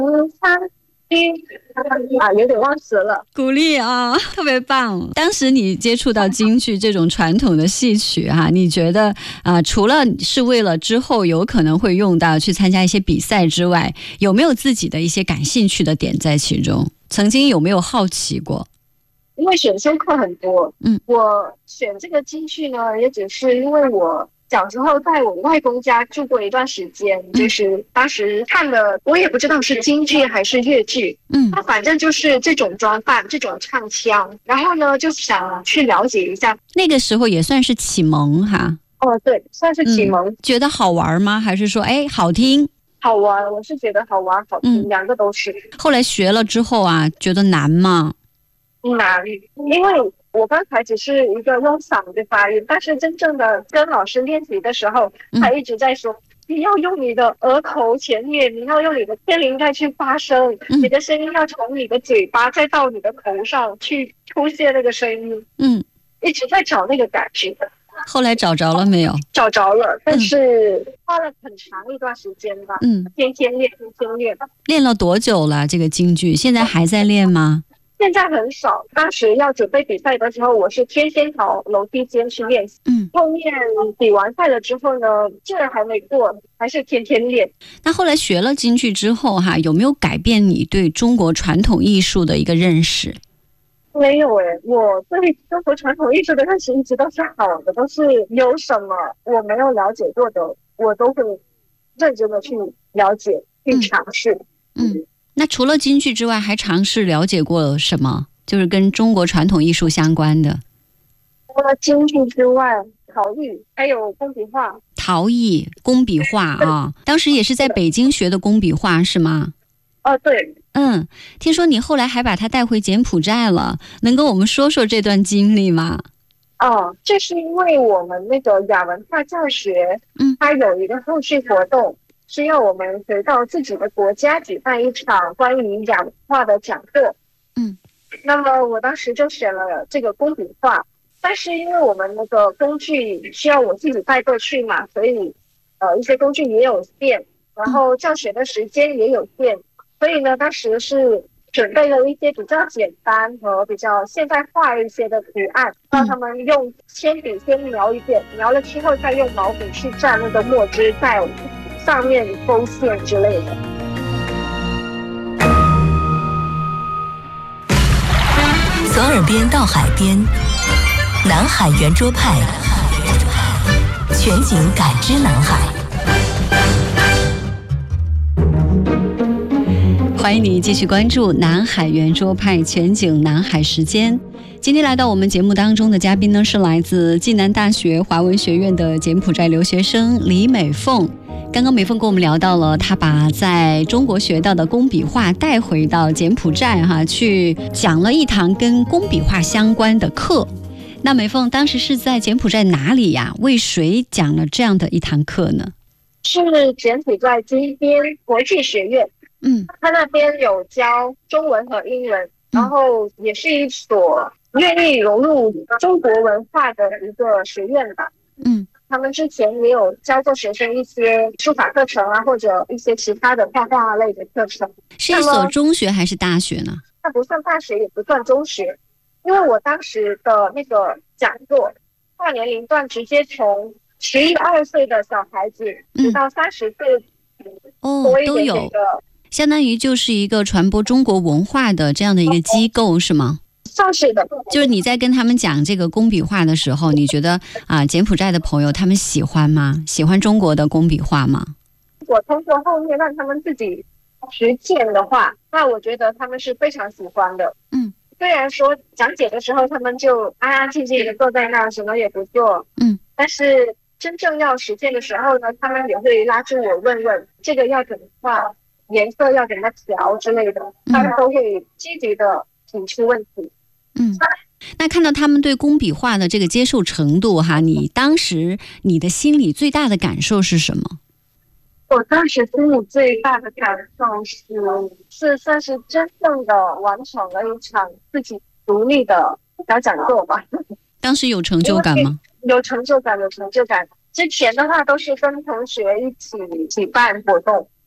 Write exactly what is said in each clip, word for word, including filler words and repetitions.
三啊，有点忘词了。 鼓励啊，特别棒！当时你接触到京剧这种传统的戏曲哈、啊，你觉得啊、呃，除了是为了之后有可能会用到去参加一些比赛之外，有没有自己的一些感兴趣的点在其中？曾经有没有好奇过？ 因为选修课很多， 嗯， 我选这个京剧呢，也只是因为我小时候在我外公家住过一段时间，就是当时看的，我也不知道是京剧还是粤剧， 嗯， 那反正就是这种装扮、这种唱腔，然后呢就想去了解一下。 那个时候也算是启蒙哈。 哦，对，算是启蒙。 嗯、觉得好玩吗？还是说，哎，好听？ 好玩，我是觉得好玩、好听， 嗯、 两个都是。 后来学了之后啊，觉得难吗？ 难，因为我刚才只是一个用嗓子发音，但是真正的跟老师练习的时候，他一直在说、嗯、你要用你的额头前面，你要用你的天灵盖去发声、嗯、你的声音要从你的嘴巴再到你的头上去出现那个声音， 嗯， 一直在找那个感觉。 后来找着了没有？ 找着了，但是花了很长一段时间吧。 嗯， 天天练，天天练。 练了多久了？这个京剧现在还在练吗？ 现在很少，当时要准备比赛的时候，我是天天跑楼梯间去练习。 嗯， 后面比完赛了之后呢，这还没过，还是天天练。 那后来学了京剧之后哈，有没有改变你对中国传统艺术的一个认识？ 没有诶，我对中国传统艺术的认识一直都是好的，都是有什么我没有了解过的，我都会认真的去了解、去尝试。 嗯。嗯，那除了京剧之外，还尝试了解过什么？就是跟中国传统艺术相关的。 除了京剧之外，陶艺还有工笔画。 陶艺、工笔画啊，当时也是在北京学的工笔画是吗？ 哦，对。 嗯，听说你后来还把它带回柬埔寨了，能跟我们说说这段经历吗？ 哦，这是因为我们那个亚文化教学，嗯，它有一个后续活动。是要我们回到自己的国家举办一场关于亚文化的讲座。 嗯， 那么我当时就选了这个工笔画，但是因为我们那个工具需要我自己带过去嘛，所以呃一些工具也有限，然后教学的时间也有限，所以呢当时是准备了一些比较简单和比较现代化一些的图案，让他们用铅笔先描一遍，描了之后再用毛笔去蘸那个墨汁，在上面勾线之类的。 从耳边到海边，南海圆桌派，全景感知南海。 欢迎你继续关注南海圆桌派全景南海时间。今天来到我们节目当中的嘉宾呢，是来自暨南大学华文学院的柬埔寨留学生李美凤。刚刚美凤跟我们聊到了，她把在中国学到的工笔画带回到柬埔寨哈，去讲了一堂跟工笔画相关的课。那美凤当时是在柬埔寨哪里呀？为谁讲了这样的一堂课呢？ 是柬埔寨金边国际学院。嗯，他那边有教中文和英文，然后也是一所愿意融入中国文化的一个学院吧。嗯。他们之前也有教过学生一些书法课程啊，或者一些其他的画画类的课程。 是一所中学还是大学呢？ 它不算大学，也不算中学，因为我当时的那个讲座，跨年龄段直接从十一二岁的小孩子，直到三十岁， 哦，都有，相当于就是一个传播中国文化的这样的一个机构，是吗？ 算是的。 就是你在跟他们讲这个工笔画的时候，你觉得啊，柬埔寨的朋友他们喜欢吗？喜欢中国的工笔画吗？ 我通过后面让他们自己实践的话，那我觉得他们是非常喜欢的。嗯，虽然说讲解的时候他们就安安静静的坐在那儿，什么也不做。嗯，但是真正要实践的时候呢，他们也会拉住我问问这个要怎么画，颜色要怎么调之类的，他们都会积极的提出问题。 嗯，那看到他们对工笔画的这个接受程度哈，你当时你的心里最大的感受是什么？ 我当时心里最大的感受是，是算是真正的完成了一场自己独立的小讲座吧。 当时有成就感吗？ 有成就感，有成就感。之前的话都是跟同学一起一起办活动，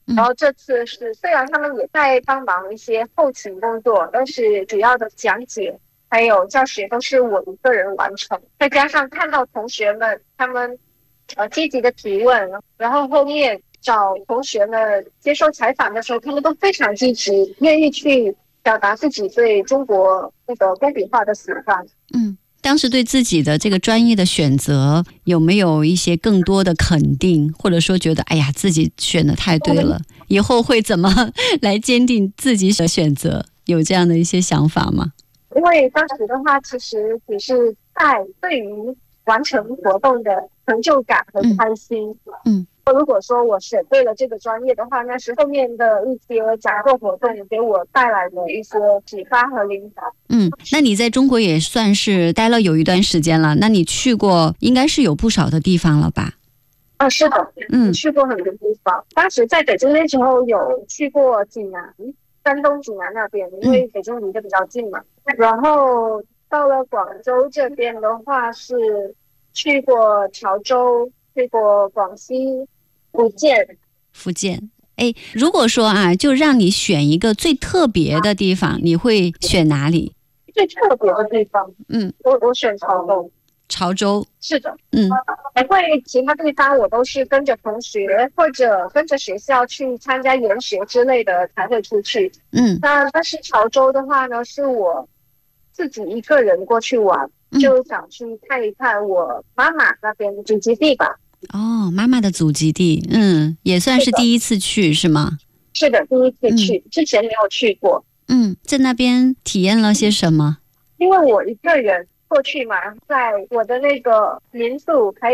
然后这次是虽然他们也在帮忙一些后勤工作，但是主要的讲解还有教学都是我一个人完成。再加上看到同学们他们呃积极的提问，然后后面找同学们接受采访的时候，他们都非常积极，愿意去表达自己对中国那个工笔画的喜欢。 嗯。当时对自己的这个专业的选择有没有一些更多的肯定，或者说觉得哎呀自己选的太对了，以后会怎么来坚定自己的选择，有这样的一些想法吗？ 因为当时的话其实只是在对于完成活动的成就感和开心。 嗯，嗯如果说我选对了这个专业的话，那是后面的一些讲座活动给我带来的一些启发和灵感。 嗯，那你在中国也算是待了有一段时间了，那你去过应该是有不少的地方了吧？ 啊，是的，嗯，去过很多地方。当时在北京那时候有去过济南，山东济南那边，因为北京离得比较近嘛。嗯、然后到了广州这边的话，是去过潮州，去过广西。福建， 福建，哎，如果说啊，就让你选一个最特别的地方，你会选哪里？ 最特别的地方， 嗯， 我我选潮州。 潮州， 是的， 嗯， 因为其他地方我都是跟着同学或者跟着学校去参加研学之类的才会出去， 嗯， 那但是潮州的话呢，是我自己一个人过去玩，嗯、就想去看一看我妈妈那边的祖籍地吧。 哦，妈妈的祖籍地，嗯，也算是第一次去是吗？ 是的，第一次去，嗯、之前没有去过。 嗯，在那边体验了些什么？ 因为我一个人过去嘛，在我的那个民宿还有